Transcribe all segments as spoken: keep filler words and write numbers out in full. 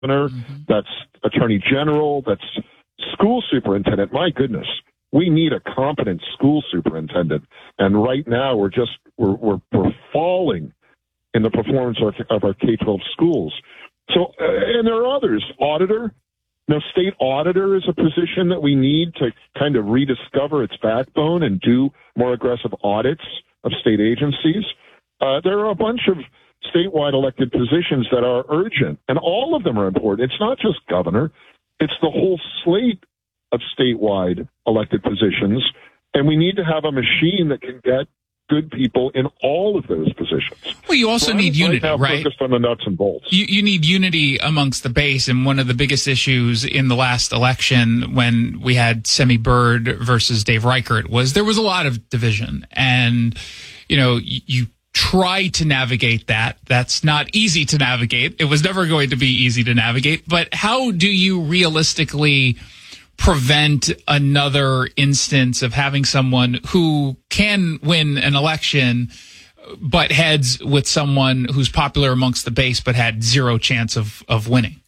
governor, mm-hmm. that's attorney general, that's school superintendent. My goodness, we need a competent school superintendent. And right now we're just, we're, we're, we're falling in the performance of, of our K twelve schools. So, uh, and there are others. Auditor. Now, state auditor is a position that we need to kind of rediscover its backbone and do more aggressive audits of state agencies. Uh, there are a bunch of statewide elected positions that are urgent, and all of them are important. It's not just governor. It's the whole slate of statewide elected positions, and we need to have a machine that can get good people in all of those positions. Well, you also so need right unity, now right? Focused on the nuts and bolts. You, you need unity amongst the base, and one of the biggest issues in the last election when we had Semi Bird versus Dave Reichert was there was a lot of division, and you know you, you try to navigate that. That's not easy to navigate. It was never going to be easy to navigate. But how do you realistically prevent another instance of having someone who can win an election but heads with someone who's popular amongst the base but had zero chance of, of winning?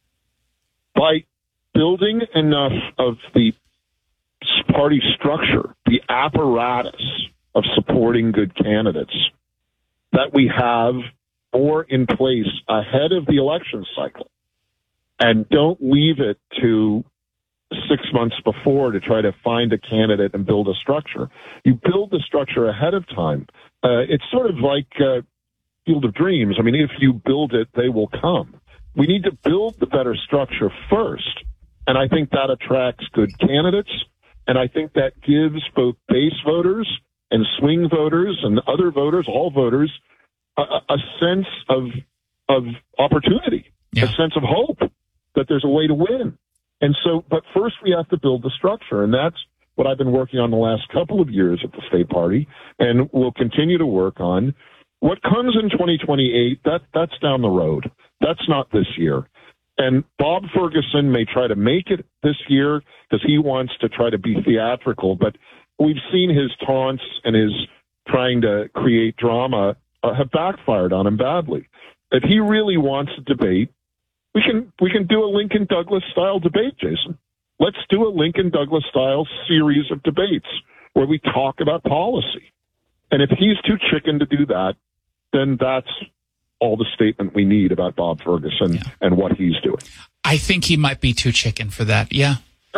By building enough of the party structure, the apparatus of supporting good candidates, that we have more in place ahead of the election cycle, and don't leave it to six months before to try to find a candidate and build a structure. You build the structure ahead of time. Uh, it's sort of like uh, Field of Dreams. I mean, if you build it, they will come. We need to build the better structure first, and I think that attracts good candidates, and I think that gives both base voters and swing voters and other voters, all voters, a, a sense of of opportunity, yeah. a sense of hope that there's a way to win. And so, but first we have to build the structure, and that's what I've been working on the last couple of years at the state party, and we'll continue to work on. What comes in twenty twenty-eight, that that's down the road. That's not this year. And Bob Ferguson may try to make it this year because he wants to try to be theatrical, but we've seen his taunts and his trying to create drama uh, have backfired on him badly. If he really wants to debate, We can we can do a Lincoln Douglas style debate, Jason. Let's do a Lincoln Douglas style series of debates where we talk about policy. And if he's too chicken to do that, then that's all the statement we need about Bob Ferguson yeah. and what he's doing. I think he might be too chicken for that. Yeah.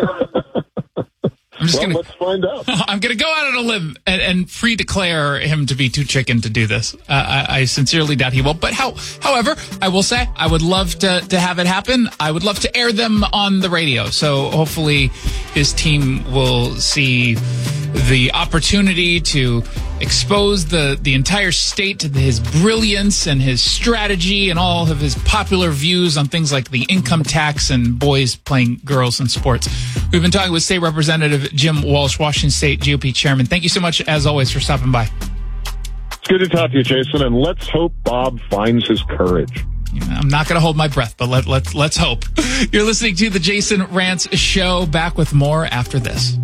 I'm just well, gonna, let's find out. I'm going to go out on a limb and, and pre-declare him to be too chicken to do this. Uh, I, I sincerely doubt he will. But how, however, I will say I would love to, to have it happen. I would love to air them on the radio. So hopefully his team will see the opportunity to expose the, the entire state to his brilliance and his strategy and all of his popular views on things like the income tax and boys playing girls in sports. We've been talking with State Representative Jim Walsh, Washington State G O P Chairman. Thank you so much, as always, for stopping by. It's good to talk to you, Jason, and let's hope Bob finds his courage. I'm not going to hold my breath, but let, let, let's hope. You're listening to the Jason Rantz Show. Back with more after this.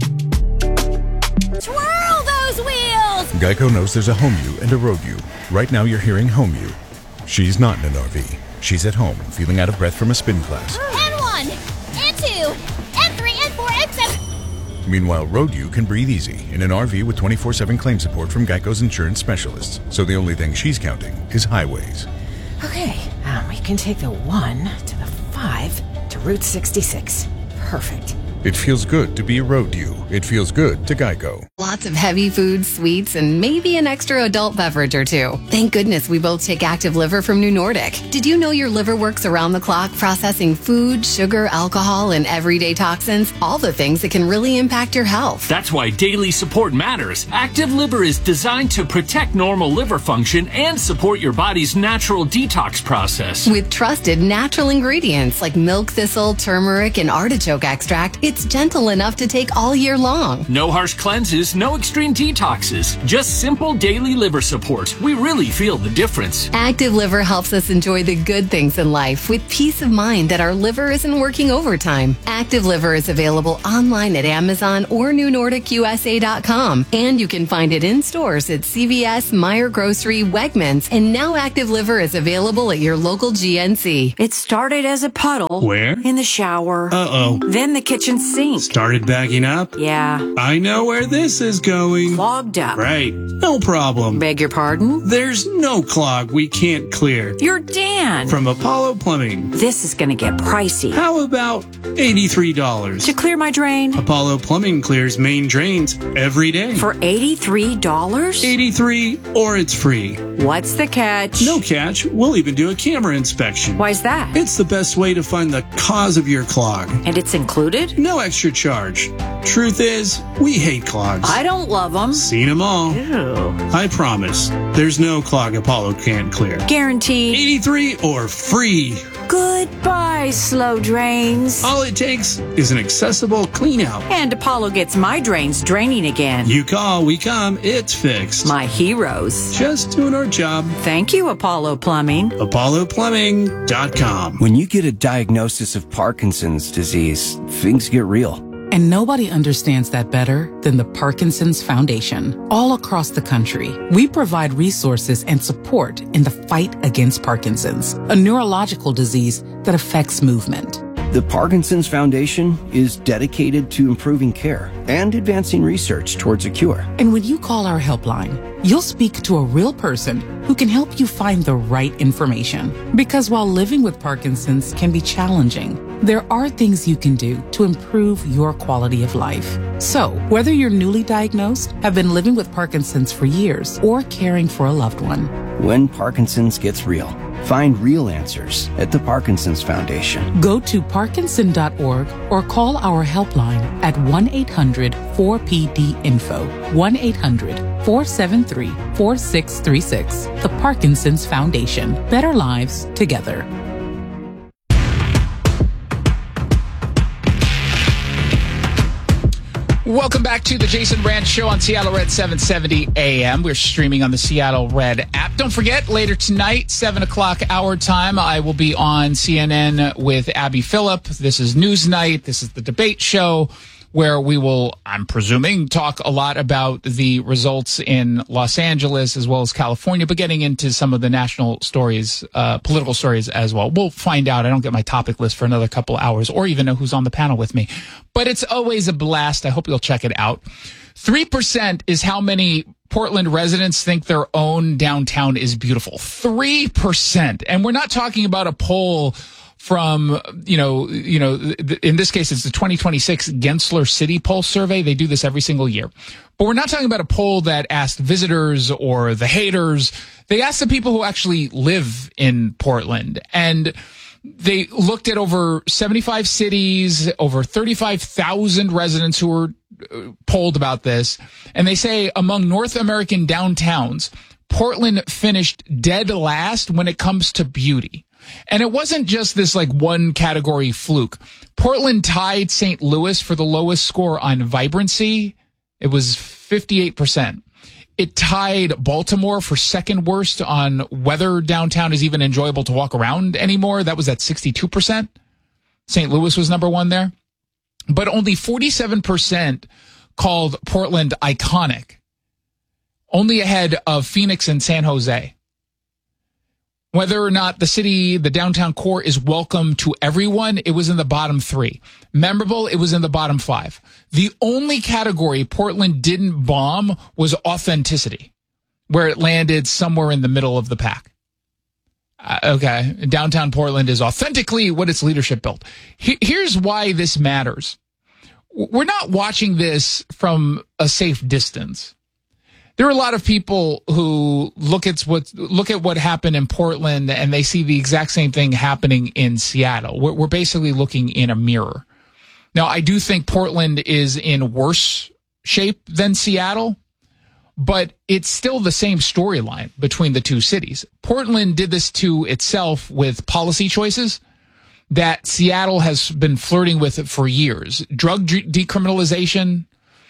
Twirl those wheels! Geico knows there's a home you and a road you. Right now you're hearing home you. She's not in an R V. She's at home, feeling out of breath from a spin class. And one, and two, and three, and four, and seven. Meanwhile, road you can breathe easy in an R V with twenty-four seven claim support from Geico's insurance specialists. So the only thing she's counting is highways. Okay, um, we can take the one to the five to Route sixty-six. Perfect. It feels good to be a road you. It feels good to Geico. Lots of heavy foods, sweets, and maybe an extra adult beverage or two. Thank goodness we both take Active Liver from New Nordic. Did you know your liver works around the clock processing food, sugar, alcohol, and everyday toxins? All the things that can really impact your health. That's why daily support matters. Active Liver is designed to protect normal liver function and support your body's natural detox process. With trusted natural ingredients like milk thistle, turmeric, and artichoke extract, It's gentle enough to take all year long. No harsh cleanses, no extreme detoxes. Just simple daily liver support. We really feel the difference. Active Liver helps us enjoy the good things in life with peace of mind that our liver isn't working overtime. Active Liver is available online at Amazon or new nordic u s a dot com. And you can find it in stores at C V S, Meijer Grocery, Wegmans, and now Active Liver is available at your local G N C. It started as a puddle. Where? In the shower. Uh-oh. Then the kitchen sink. Started backing up? Yeah. I know where this is going. Clogged up. Right. No problem. Beg your pardon? There's no clog we can't clear. You're Dan. From Apollo Plumbing. This is going to get pricey. How about eighty-three dollars? To clear my drain? Apollo Plumbing clears main drains every day. For eighty-three dollars? eighty-three dollars or it's free. What's the catch? No catch. We'll even do a camera inspection. Why's that? It's the best way to find the cause of your clog. And it's included? No extra charge. Truth is, we hate clogs. I don't love them. Seen them all. Ew. I promise, there's no clog Apollo can't clear. Guaranteed. eighty-three or free. Goodbye, slow drains. All it takes is an accessible clean out. And Apollo gets my drains draining again. You call, we come, it's fixed. My heroes. Just doing our job. Thank you, Apollo Plumbing. Apollo Plumbing dot com. When you get a diagnosis of Parkinson's disease, things get real. And nobody understands that better than the Parkinson's Foundation. All across the country, we provide resources and support in the fight against Parkinson's, a neurological disease that affects movement. The Parkinson's Foundation is dedicated to improving care and advancing research towards a cure. And when you call our helpline, you'll speak to a real person who can help you find the right information. Because while living with Parkinson's can be challenging, there are things you can do to improve your quality of life. So, whether you're newly diagnosed, have been living with Parkinson's for years, or caring for a loved one, when Parkinson's gets real, find real answers at the Parkinson's Foundation. Go to parkinson dot org or call our helpline at one eight hundred four P D info, one eight hundred four seven three four six three six. The Parkinson's Foundation. Better lives together. Welcome back to the Jason Branch Show on Seattle Red seven seventy A M. We're streaming on the Seattle Red app. Don't forget, later tonight, seven o'clock our time, I will be on C N N with Abby Phillip. This is News Night. This is the debate show where we will, I'm presuming, talk a lot about the results in Los Angeles as well as California, but getting into some of the national stories, uh, political stories as well. We'll find out. I don't get my topic list for another couple hours or even know who's on the panel with me. But it's always a blast. I hope you'll check it out. three percent is how many Portland residents think their own downtown is beautiful. three percent. And we're not talking about a poll from, you know, you know, in this case, it's the twenty twenty-six Gensler City Pulse survey. They do this every single year. But we're not talking about a poll that asked visitors or the haters. They asked the people who actually live in Portland. And they looked at over seventy-five cities, over thirty-five thousand residents who were polled about this. And they say among North American downtowns, Portland finished dead last when it comes to beauty. And it wasn't just this like one category fluke. Portland tied Saint Louis for the lowest score on vibrancy. It was fifty-eight percent. It tied Baltimore for second worst on whether downtown is even enjoyable to walk around anymore. That was at sixty-two percent. Saint Louis was number one there. But only forty-seven percent called Portland iconic. Only ahead of Phoenix and San Jose. Whether or not the city, the downtown core is welcome to everyone, it was in the bottom three. Memorable, it was in the bottom five. The only category Portland didn't bomb was authenticity, where it landed somewhere in the middle of the pack. Uh, okay, downtown Portland is authentically what its leadership built. He- here's why this matters. We're not watching this from a safe distance. There are a lot of people who look at what look at what happened in Portland and they see the exact same thing happening in Seattle. We're, we're basically looking in a mirror. Now, I do think Portland is in worse shape than Seattle, but it's still the same storyline between the two cities. Portland did this to itself with policy choices. that Seattle has been flirting with for years. Drug de- decriminalization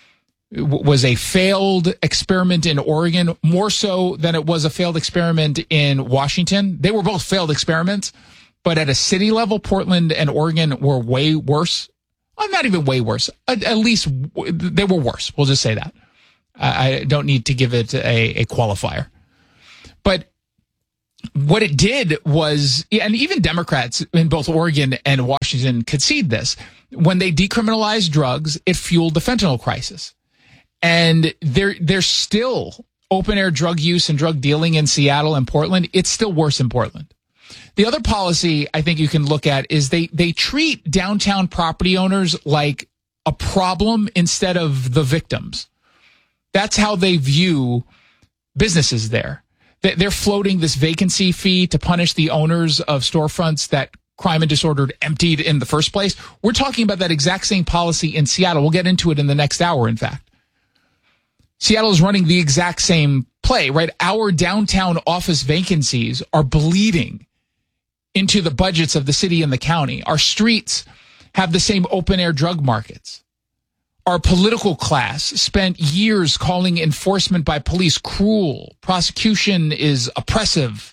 w- was a failed experiment in Oregon, more so than it was a failed experiment in Washington. They were both failed experiments, but at a city level, Portland and Oregon were way worse. Well, not even way worse. At, at least w- they were worse. We'll just say that. I, I don't need to give it a, a qualifier. But what it did was, and even Democrats in both Oregon and Washington concede this, when they decriminalized drugs, it fueled the fentanyl crisis. And there, there's still open-air drug use and drug dealing in Seattle and Portland. It's still worse in Portland. The other policy I think you can look at is they, they treat downtown property owners like a problem instead of the victims. That's how they view businesses there. They're floating this vacancy fee to punish the owners of storefronts that crime and disorder emptied in the first place. We're talking about that exact same policy in Seattle. We'll get into it in the next hour, in fact. Seattle is running the exact same play, right? Our downtown office vacancies are bleeding into the budgets of the city and the county. Our streets have the same open-air drug markets. Our political class spent years calling enforcement by police cruel. Prosecution is oppressive.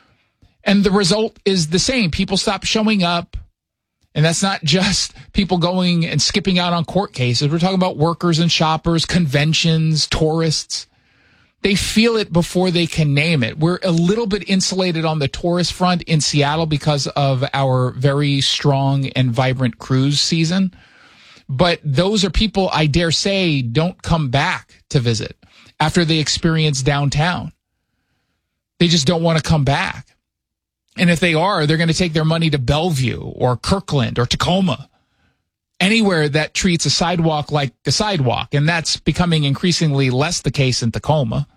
And the result is the same. People stop showing up. And that's not just people going and skipping out on court cases. We're talking about workers and shoppers, conventions, tourists. They feel it before they can name it. We're a little bit insulated on the tourist front in Seattle because of our very strong and vibrant cruise season. But those are people, I dare say, don't come back to visit after they experience downtown. They just don't want to come back. And if they are, they're going to take their money to Bellevue or Kirkland or Tacoma, anywhere that treats a sidewalk like a sidewalk. And that's becoming increasingly less the case in Tacoma.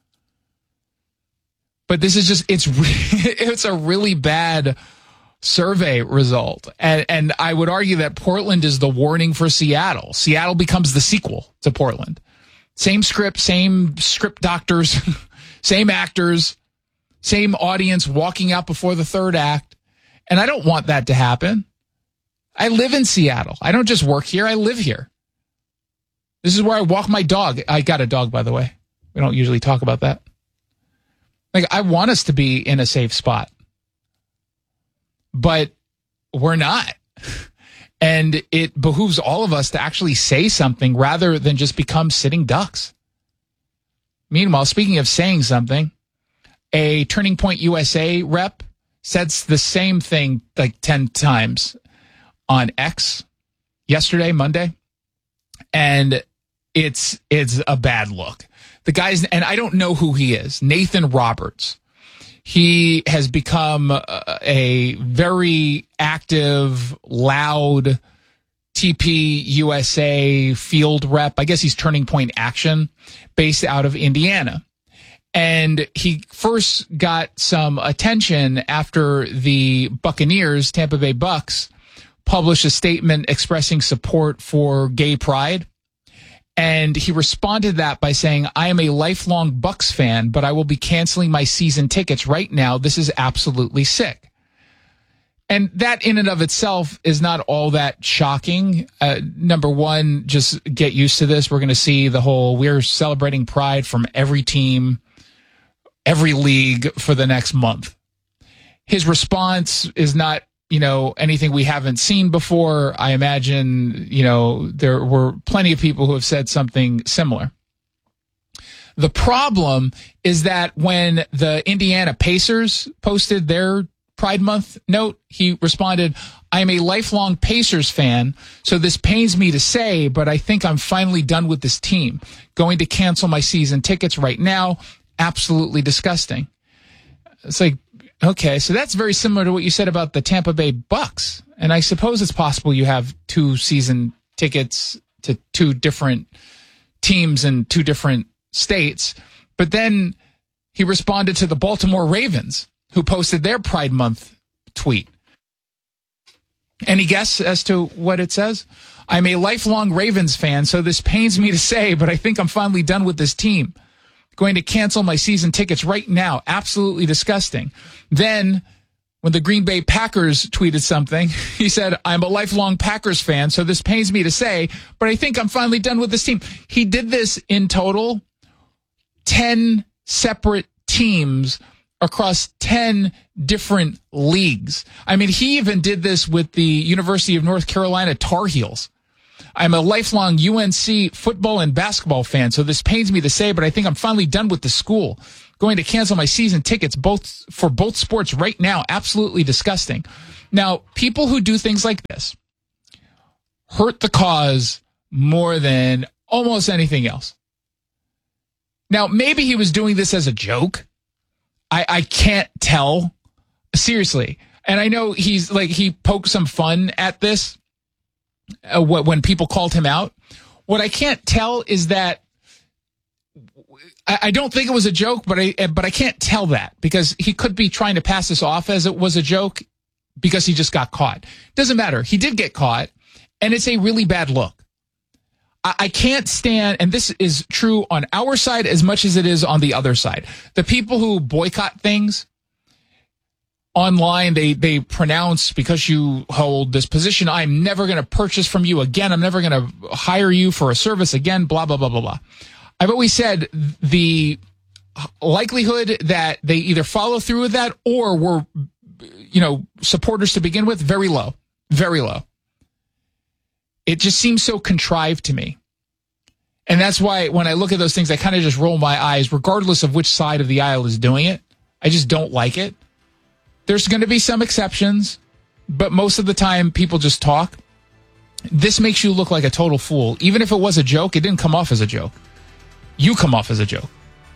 But this is just, it's, it's a really bad survey result. And, and I would argue that Portland is the warning for Seattle. Seattle becomes the sequel to Portland. Same script, same script doctors, same actors, same audience walking out before the third act. And I don't want that to happen. I live in Seattle. I don't just work here. I live here. This is where I walk my dog. I got a dog, by the way. We don't usually talk about that. Like, I want us to be in a safe spot. But we're not. And it behooves all of us to actually say something rather than just become sitting ducks. Meanwhile, speaking of saying something, a Turning Point U S A rep said the same thing like ten times on X yesterday, Monday. And it's it's a bad look. The guy's, and I don't know who he is, Nathan Roberts. He has become a, a very active, loud T P U S A field rep. I guess he's Turning Point Action, based out of Indiana. And he first got some attention after the Buccaneers, Tampa Bay Bucks, published a statement expressing support for gay pride. And he responded to that by saying, I am a lifelong Bucks fan, but I will be canceling my season tickets right now. This is absolutely sick. And that in and of itself is not all that shocking. Uh, number one, just get used to this. We're going to see the whole, we're celebrating pride from every team, every league for the next month. His response is not, you know, anything we haven't seen before. I imagine, you know, there were plenty of people who have said something similar. The problem is that when the Indiana Pacers posted their Pride Month note, he responded, I am a lifelong Pacers fan, so this pains me to say, but I think I'm finally done with this team. Going to cancel my season tickets right now. Absolutely disgusting. It's like, okay, so that's very similar to what you said about the Tampa Bay Bucks. And I suppose it's possible you have two season tickets to two different teams in two different states. But then he responded to the Baltimore Ravens, who posted their Pride Month tweet. Any guess as to what it says? I'm a lifelong Ravens fan, so this pains me to say, but I think I'm finally done with this team. Going to cancel my season tickets right now. Absolutely disgusting. Then when the Green Bay Packers tweeted something. He said, I'm a lifelong Packers fan, so this pains me to say, but I think I'm finally done with this team. He did this in total ten separate teams across ten different leagues. I mean, he even did this with the University of North Carolina Tar Heels. I'm a lifelong U N C football and basketball fan, so this pains me to say, but I think I'm finally done with the school. Going to cancel my season tickets both for both sports right now. Absolutely disgusting. Now, people who do things like this hurt the cause more than almost anything else. Now, maybe he was doing this as a joke. I, I can't tell. Seriously. And I know he's like, he poked some fun at this uh, when people called him out. What I can't tell is that I, I don't think it was a joke, but I, but I can't tell that because he could be trying to pass this off as it was a joke because he just got caught. Doesn't matter. He did get caught, and it's a really bad look. I can't stand, and this is true on our side as much as it is on the other side. The people who boycott things online, they, they pronounce, because you hold this position, I'm never going to purchase from you again. I'm never going to hire you for a service again, blah, blah, blah, blah, blah. I've always said the likelihood that they either follow through with that or were, you know, supporters to begin with, very low, very low. It just seems so contrived to me. And that's why when I look at those things, I kind of just roll my eyes, regardless of which side of the aisle is doing it. I just don't like it. There's going to be some exceptions, but most of the time people just talk. This makes you look like a total fool. Even if it was a joke, it didn't come off as a joke. You come off as a joke.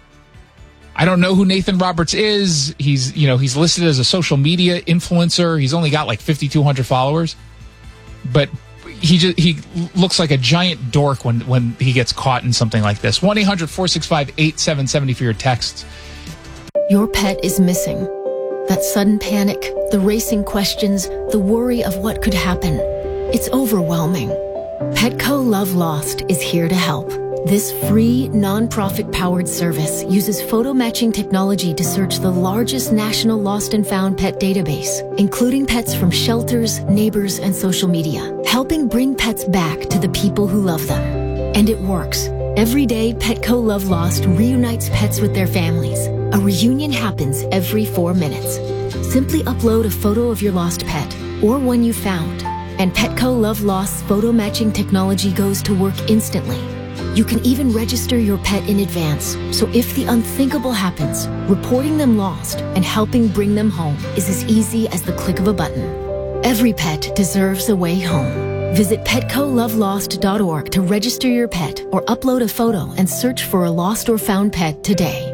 I don't know who Nathan Roberts is. He's, you know, he's listed as a social media influencer. He's only got like fifty-two hundred followers, but He just, he looks like a giant dork when, when he gets caught in something like this. one eight hundred four six five eight seven seven zero for your texts. Your pet is missing. That sudden panic, the racing questions, the worry of what could happen. It's overwhelming. Petco Love Lost is here to help. This free, non-profit-powered service uses photo matching technology to search the largest national lost and found pet database, including pets from shelters, neighbors, and social media, helping bring pets back to the people who love them. And it works. Every day, Petco Love Lost reunites pets with their families. A reunion happens every four minutes. Simply upload a photo of your lost pet, or one you found, and Petco Love Lost's photo matching technology goes to work instantly. You can even register your pet in advance, so if the unthinkable happens, reporting them lost and helping bring them home is as easy as the click of a button. Every pet deserves a way home. Visit petco love lost dot org to register your pet or upload a photo and search for a lost or found pet today.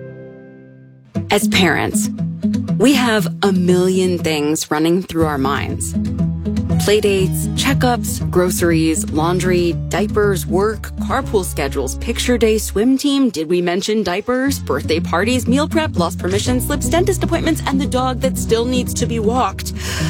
As parents, we have a million things running through our minds. Playdates, checkups, groceries, laundry, diapers, work, carpool schedules, picture day, swim team, did we mention diapers, birthday parties, meal prep, lost permission slips, dentist appointments, and the dog that still needs to be walked.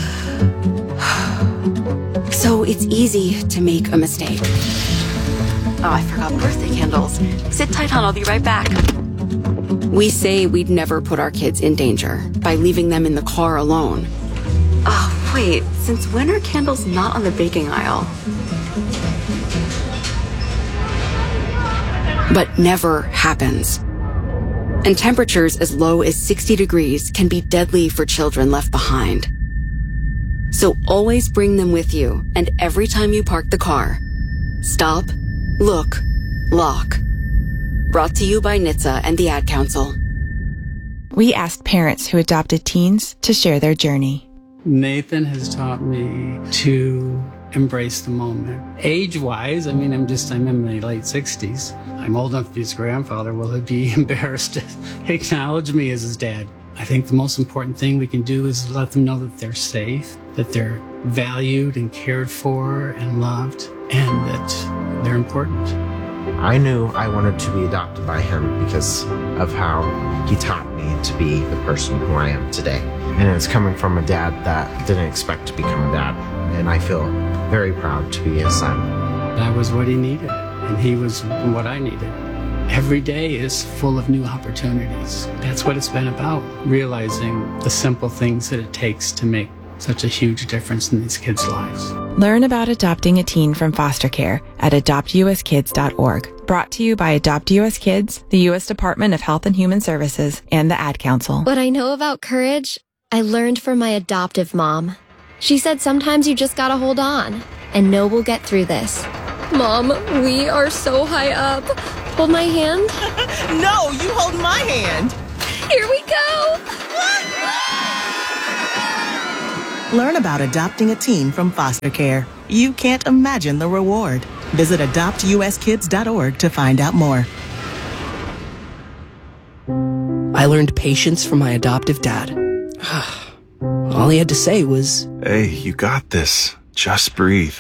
So it's easy to make a mistake. Oh, I forgot birthday candles. Sit tight, hon, I'll be right back. We say we'd never put our kids in danger by leaving them in the car alone. Oh, wait, since when are candles not on the baking aisle? But never happens. And temperatures as low as sixty degrees can be deadly for children left behind. So always bring them with you, and every time you park the car, stop, look, lock. Brought to you by N H T S A and the Ad Council. We asked parents who adopted teens to share their journey. Nathan has taught me to embrace the moment. Age-wise, I mean, I'm just, I'm in my late sixties. I'm old enough to be his grandfather. Will he be embarrassed to acknowledge me as his dad? I think the most important thing we can do is let them know that they're safe, that they're valued and cared for and loved, and that they're important. I knew I wanted to be adopted by him because of how he taught me to be the person who I am today. And it's coming from a dad that didn't expect to become a dad. And I feel very proud to be his son. I was what he needed, and he was what I needed. every day is full of new opportunities. That's what it's been about, realizing the simple things that it takes to make such a huge difference in these kids' lives. Learn about adopting a teen from foster care at adopt u s kids dot org. Brought to you by Adopt U S Kids, the U S Department of Health and Human Services, and the Ad Council. What I know about courage, I learned from my adoptive mom. She said sometimes you just gotta hold on and know we'll get through this. Mom, we are so high up. Hold my hand. No, you hold my hand. Here we go. Learn about adopting a teen from foster care. You can't imagine the reward. Visit adopt u s kids dot org to find out more. I learned patience from my adoptive dad. All he had to say was, "Hey, you got this. Just breathe."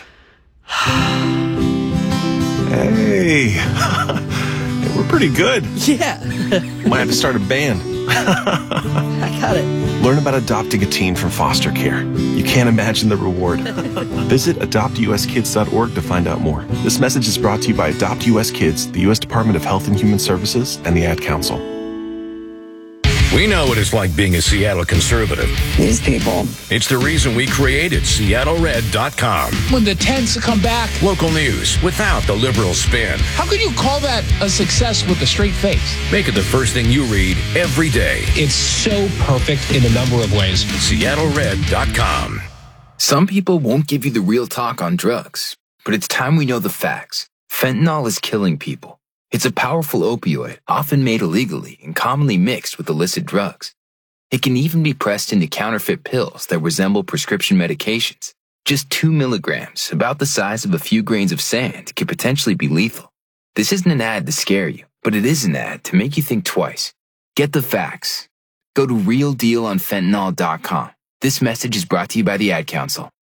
Hey, we're pretty good. Yeah. Might have to start a band. I got it. Learn about adopting a teen from foster care. You can't imagine the reward. Visit adopt u s kids dot org to find out more. This message is brought to you by Adopt U S Kids, the U S Department of Health and Human Services, and the Ad Council. We know what it's like being a Seattle conservative. These people. It's the reason we created Seattle Red dot com. When the tents come back. Local news without the liberal spin. How could you call that a success with a straight face? Make it the first thing you read every day. It's so perfect in a number of ways. Seattle Red dot com. Some people won't give you the real talk on drugs, but it's time we know the facts. Fentanyl is killing people. It's a powerful opioid, often made illegally and commonly mixed with illicit drugs. It can even be pressed into counterfeit pills that resemble prescription medications. Just two milligrams, about the size of a few grains of sand, could potentially be lethal. This isn't an ad to scare you, but it is an ad to make you think twice. Get the facts. Go to real deal on fentanyl dot com. This message is brought to you by the Ad Council.